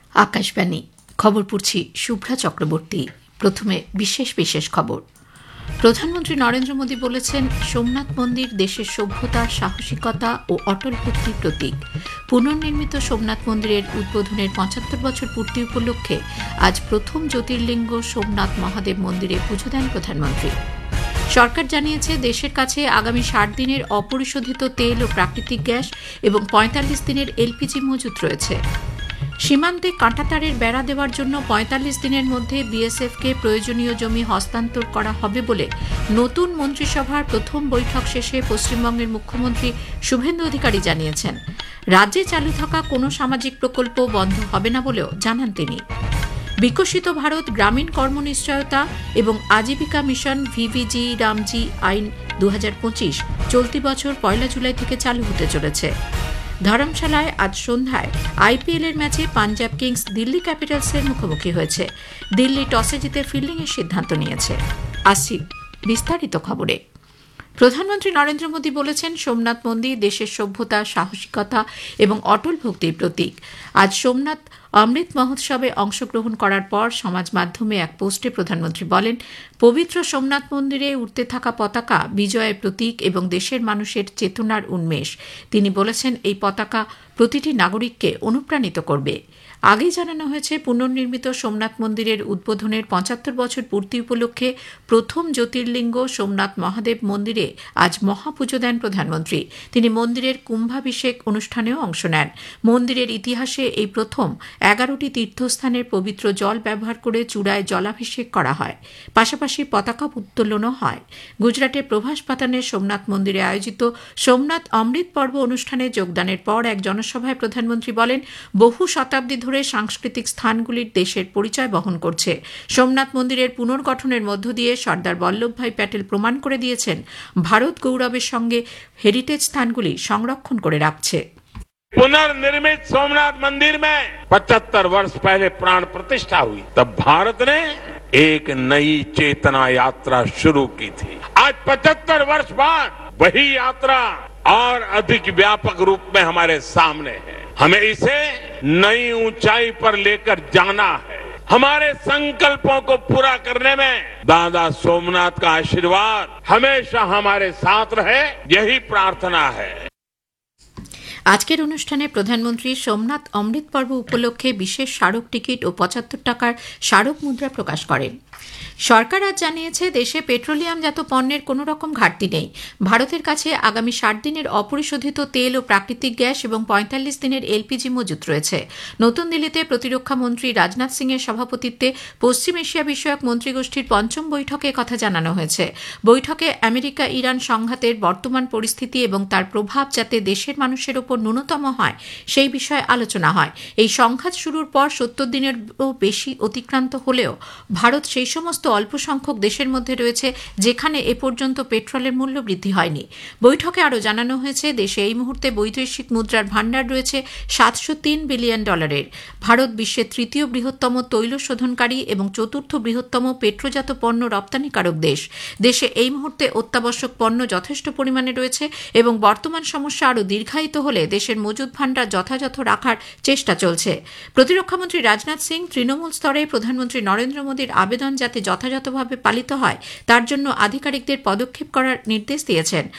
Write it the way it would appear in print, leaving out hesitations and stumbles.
আকাশবাণী খবর পড়ছি শুভ্রা চক্রবর্তী। প্রথমে বিশেষ বিশেষ খবর। প্রধানমন্ত্রী নরেন্দ্র মোদী বলেছেন, সোমনাথ মন্দির দেশের সভ্যতা, সাহসিকতা ও অটল ভক্তির প্রতীক। পুনর্নির্মিত সোমনাথ মন্দিরের উদ্বোধনের ৭৫ বছর পূর্তি উপলক্ষে আজ প্রথম জ্যোতির্লিঙ্গ সোমনাথ মহাদেব মন্দিরে পুজো দেন প্রধানমন্ত্রী। সরকার জানিয়েছে, দেশের কাছে আগামী ৬০ দিনের অপরিশোধিত তেল ও প্রাকৃতিক গ্যাস এবং ৪৫ দিনের এলপিজি মজুত রয়েছে। সীমান্তে কাঁটাতারের বেড়া দেওয়ার জন্য ৪৫ দিনের মধ্যে বিএসএফকে প্রয়োজনীয় জমি হস্তান্তর করা হবে বলে নতুন মন্ত্রিসভার প্রথম বৈঠক শেষে পশ্চিমবঙ্গের মুখ্যমন্ত্রী শুভেন্দু অধিকারী জানিয়েছেন। রাজ্যে চালু থাকা কোনো সামাজিক প্রকল্প বন্ধ হবে না বলেও জানান তিনি। বিকশিত ভারত গ্রামীণ কর্মনিশ্চয়তা এবং আজীবিকা মিশন ভিভিজি রামজি আইন ২০২৫ চলতি বছর ১ জুলাই থেকে চালু হতে চলেছে। ধর্মশালায় আজ সন্ধ্যায় আইপিএলের ম্যাচে পাঞ্জাব কিংস দিল্লি ক্যাপিটালসের মুখোমুখি হয়েছে। দিল্লি টসে জিতে ফিল্ডিংয়ের সিদ্ধান্ত নিয়েছে। আসছি বিস্তারিত খবরে। প্রধানমন্ত্রী নরেন্দ্র মোদী বলেছেন, সোমনাথ মন্দির দেশের সভ্যতা, সাহসিকতা এবং অটল ভক্তির প্রতীক। আজ সোমনাথ অমৃত মহোৎসবে অংশগ্রহণ করার পর সমাজ মাধ্যমে এক পোস্টে প্রধানমন্ত্রী বলেন, পবিত্র সোমনাথ মন্দিরে উঠতে থাকা পতাকা বিজয়ের প্রতীক এবং দেশের মানুষের চেতনার উন্মেষ। তিনি বলেছেন, এই পতাকা প্রতিটি নাগরিককে অনুপ্রাণিত করবে। আগেই জানানো হয়েছে, পুনর্নির্মিত সোমনাথ মন্দিরের উদ্বোধনের ৭৫ বছর পূর্তি উপলক্ষে প্রথম জ্যোতির্লিঙ্গ সোমনাথ মহাদেব মন্দিরে আজ মহাপুজো দেন প্রধানমন্ত্রী। তিনি মন্দিরের কুম্ভাভিষেক অনুষ্ঠানেও অংশ নেন। মন্দিরের ইতিহাসে এই প্রথম ১১টি তীর্থস্থানের পবিত্র জল ব্যবহার করে চূড়ায় জলাভিষেক করা হয়। পাশাপাশি পতাকা উত্তোলনও হয়। গুজরাটের প্রভাস পাটানের সোমনাথ মন্দিরে আয়োজিত সোমনাথ অমৃত পর্ব অনুষ্ঠানে যোগদানের পর এক জনসভায় প্রধানমন্ত্রী বলেন, বহু শতাব্দী ধরে সাংস্কৃতিক স্থানগুলির দেশের পরিচয় বহন করছে। সোমনাথ মন্দিরের পুনর্গঠনের মধ্য দিয়ে সর্দার বল্লভভাই প্যাটেল প্রমাণ করে দিয়েছেন, ভারত গৌরবের সঙ্গে হেরিটেজ স্থানগুলি সংরক্ষণ করে রাখছে। पुनर्निर्मित सोमनाथ मंदिर में 75 वर्ष पहले प्राण प्रतिष्ठा हुई, तब भारत ने एक नई चेतना यात्रा शुरू की थी। आज 75 वर्ष बाद वही यात्रा और अधिक व्यापक रूप में हमारे सामने है। हमें इसे नई ऊंचाई पर लेकर जाना है। हमारे संकल्पों को पूरा करने में दादा सोमनाथ का आशीर्वाद हमेशा हमारे साथ रहे, यही प्रार्थना है। আজকের অনুষ্ঠানে প্রধানমন্ত্রী সোমনাথ অমৃত পর্ব উপলক্ষে বিশেষ স্মারক টিকিট ও ৭৫ টাকার স্মারক মুদ্রা প্রকাশ করেন। সরকার আজ জানিয়েছে, দেশে পেট্রোলিয়ামজাত পণ্যের কোনো রকম ঘাটতি নেই। ভারতের কাছে আগামী ৬০ দিনের অপরিশোধিত তেল ও প্রাকৃতিক গ্যাস এবং ৪৫ দিনের এলপিজি মজুত রয়েছে। নতুন দিল্লিতে প্রতিরক্ষা মন্ত্রী রাজনাথ সিং এর সভাপতিত্বে পশ্চিম এশিয়া বিষয়ক মন্ত্রীগোষ্ঠীর ৫ম বৈঠকে কথা জানানো হয়েছে। বৈঠকে আমেরিকা ইরান সংঘাতের বর্তমান পরিস্থিতি এবং তার প্রভাব যাতে দেশের মানুষের ওপর ন্যূনতম হয় সেই বিষয়ে আলোচনা হয়। এই সংঘাত শুরুর পর ৭০ দিনেরও বেশি অতিক্রান্ত হলেও ভারত সেই সমস্ত অল্প সংখ্যক দেশের মধ্যে রয়েছে যেখানে এ পর্যন্ত পেট্রোলের মূল্য বৃদ্ধি হয়নি। বৈঠকে আরও জানানো হয়েছে, দেশে এই মুহূর্তে বৈদেশিক মুদ্রার ভাণ্ডার রয়েছে $৭০৩ বিলিয়ন। ভারত বিশ্বের তৃতীয় বৃহত্তম তৈল শোধনকারী এবং চতুর্থ বৃহত্তম পেট্রোজাত পণ্য রপ্তানিকারক দেশ। দেশে এই মুহূর্তে অত্যাবশ্যক পণ্য যথেষ্ট পরিমাণে রয়েছে এবং বর্তমান সমস্যা আরও দীর্ঘায়িত হলে দেশের মজুত ভাণ্ডার যথাযথ রাখার চেষ্টা চলছে। প্রতিরক্ষামন্ত্রী রাজনাথ সিং তৃণমূল স্তরে প্রধানমন্ত্রী নরেন্দ্র মোদীর আবেদন যাতে যথাযথভাবে পালিত হয় তার জন্য আধিকারিকদের পদক্ষেপ করার নির্দেশ দিয়েছেন।